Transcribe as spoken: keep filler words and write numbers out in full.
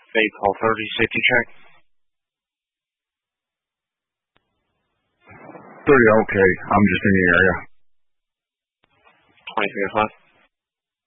Bay call thirty, safety check. thirty, okay. I'm just in the area. twenty-three oh five.